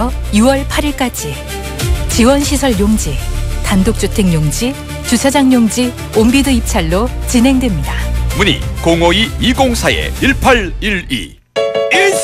8일부터 6월 8일까지 지원시설 용지, 단독주택 용지, 주차장 용지, 온비드 입찰로 진행됩니다. 문의 052-204-1812